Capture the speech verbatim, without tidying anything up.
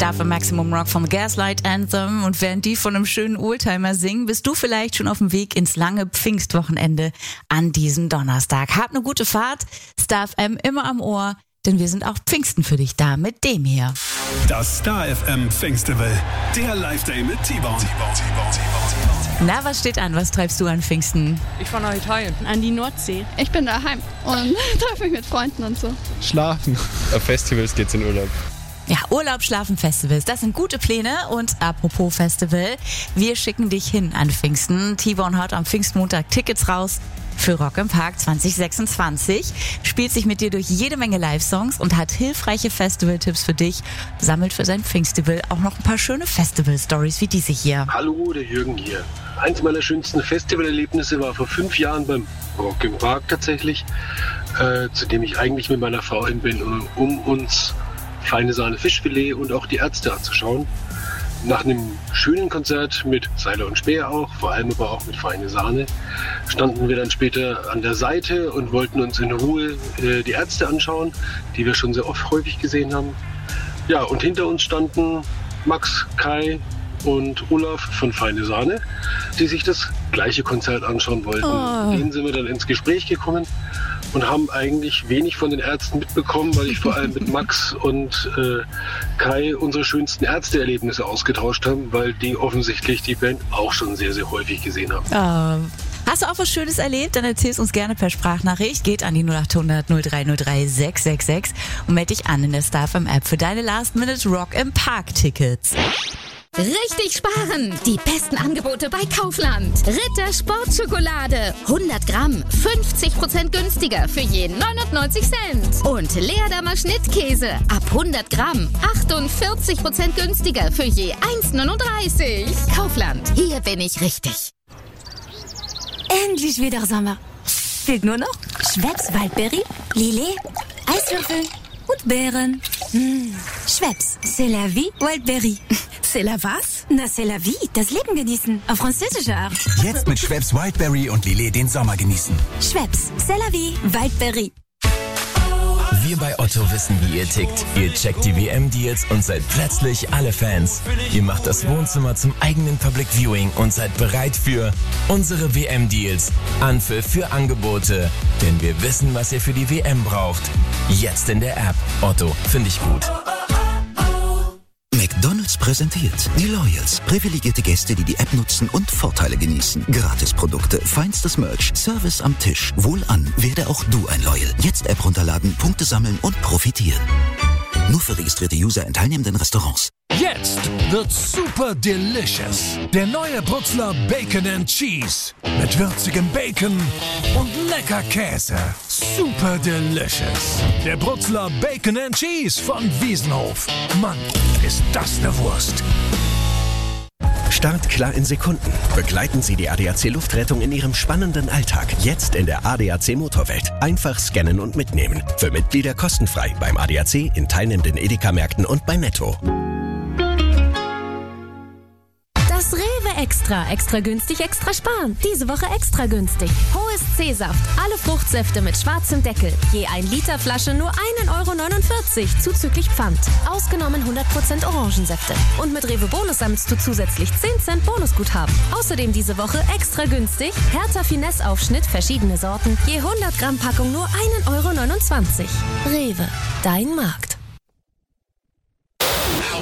Dafür Maximum Rock vom Gaslight Anthem. Und während die von einem schönen Oldtimer singen, bist du vielleicht schon auf dem Weg ins lange Pfingstwochenende an diesem Donnerstag. Hab eine gute Fahrt. Star F M immer am Ohr, denn wir sind auch Pfingsten für dich da mit dem hier. Das Star F M Pfingstival, der Live-Day mit T-Bone. Na, was steht an? Was treibst du an Pfingsten? Ich fahre nach Italien. An die Nordsee. Ich bin daheim und treffe mich mit Freunden und so. Schlafen. Auf Festivals geht's in Urlaub. Ja, Urlaub, Schlafen, Festivals, das sind gute Pläne. Und apropos Festival, wir schicken dich hin an Pfingsten. T-Bone haut am Pfingstmontag Tickets raus für Rock im Park zwanzig sechsundzwanzig, spielt sich mit dir durch jede Menge Live-Songs und hat hilfreiche Festival-Tipps für dich, sammelt für sein Pfingstival auch noch ein paar schöne Festival-Stories wie diese hier. Hallo, der Jürgen hier. Eins meiner schönsten Festivalerlebnisse war vor fünf Jahren beim Rock im Park tatsächlich, äh, zu dem ich eigentlich mit meiner Frau hin bin, um, um uns feine Sahne Fischfilet und auch die Ärzte anzuschauen. Nach einem schönen Konzert mit Seiler und Speer auch, vor allem aber auch mit feine Sahne, standen wir dann später an der Seite und wollten uns in Ruhe äh, die Ärzte anschauen, die wir schon sehr oft häufig gesehen haben. Ja, und hinter uns standen Max, Kai und Olaf von Feine Sahne, die sich das gleiche Konzert anschauen wollten. Oh. Mit denen sind wir dann ins Gespräch gekommen und haben eigentlich wenig von den Ärzten mitbekommen, weil ich vor allem mit Max und äh, Kai unsere schönsten Ärzteerlebnisse ausgetauscht haben, weil die offensichtlich die Band auch schon sehr, sehr häufig gesehen haben. Oh. Hast du auch was Schönes erlebt? Dann erzähl's uns gerne per Sprachnachricht. Geht an die null acht hundert null drei null drei sechs sechs sechs und melde dich an in der Star F M App für deine Last-Minute-Rock im Park-Tickets. Richtig sparen! Die besten Angebote bei Kaufland. Ritter Sportschokolade. hundert Gramm. fünfzig Prozent günstiger für je neunundneunzig Cent. Und Leerdammer Schnittkäse. Ab hundert Gramm. achtundvierzig Prozent günstiger für je eins neununddreißig. Kaufland. Hier bin ich richtig. Endlich wieder Sommer. Fehlt nur noch Schweppes Waldberry, Lillet, Eiswürfel und Beeren. Mmh. Schweppes, c'est la vie, Wildberry. C'est la was? Na, c'est la vie, das Leben genießen. Auf französische Art. Jetzt mit Schweppes Wildberry und Lillet den Sommer genießen. Schweppes, c'est la vie, Wildberry. Wir bei Otto wissen, wie ihr tickt. Ihr checkt die W M-Deals und seid plötzlich alle Fans. Ihr macht das Wohnzimmer zum eigenen Public Viewing und seid bereit für unsere W M-Deals. Anpfiff für Angebote. Denn wir wissen, was ihr für die W M braucht. Jetzt in der App. Otto, finde ich gut. McDonald's präsentiert die Loyals. Privilegierte Gäste, die die App nutzen und Vorteile genießen. Gratisprodukte, feinstes Merch, Service am Tisch. Wohlan, werde auch du ein Loyal. Jetzt App runterladen, Punkte sammeln und profitieren. Nur für registrierte User in teilnehmenden Restaurants. Jetzt wird's super delicious. Der neue Brutzler Bacon and Cheese. Mit würzigem Bacon und lecker Käse. Super delicious. Der Brutzler Bacon and Cheese von Wiesenhof. Mann, ist das eine Wurst. Start klar in Sekunden. Begleiten Sie die A D A C Luftrettung in Ihrem spannenden Alltag. Jetzt in der A D A C Motorwelt. Einfach scannen und mitnehmen. Für Mitglieder kostenfrei beim A D A C, in teilnehmenden Edeka-Märkten und bei Netto. Das Rewe Extra. Extra günstig, extra sparen. Diese Woche extra günstig. Hohes C-Saft. Alle Fruchtsäfte mit schwarzem Deckel. Je ein Liter Flasche nur ein Euro neunundvierzig zuzüglich Pfand. Ausgenommen hundert Prozent Orangensäfte. Und mit Rewe Bonus sammelst du zusätzlich zehn Cent Bonusguthaben. Außerdem diese Woche extra günstig. Hertha Finesse Aufschnitt, verschiedene Sorten. Je hundert Gramm Packung nur ein Euro neunundzwanzig. Rewe. Dein Markt.